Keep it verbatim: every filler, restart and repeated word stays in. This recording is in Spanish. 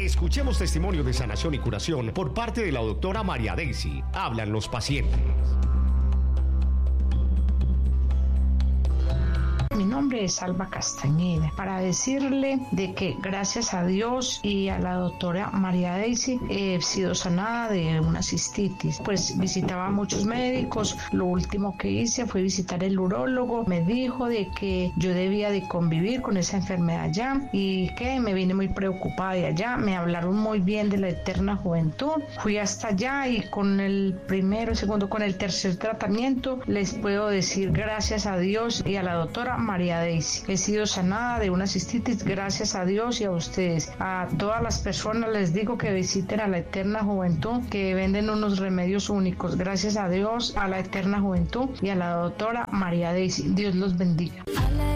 Escuchemos testimonio de sanación y curación por parte de la doctora María Daisy. Hablan los pacientes. Mi nombre es Alba Castañeda, para decirle de que gracias a Dios y a la doctora María Daisy he sido sanada de una cistitis. Pues visitaba a muchos médicos, lo último que hice fue visitar el urólogo, me dijo de que yo debía de convivir con esa enfermedad ya y que me vine muy preocupada de allá, me hablaron muy bien de la eterna juventud, fui hasta allá y con el primero, segundo, con el tercer tratamiento les puedo decir gracias a Dios y a la doctora María Daisy. He sido sanada de una cistitis gracias a Dios y a ustedes. A todas las personas les digo que visiten a la Eterna Juventud, que venden unos remedios únicos. Gracias a Dios, a la Eterna Juventud y a la doctora María Daisy. Dios los bendiga.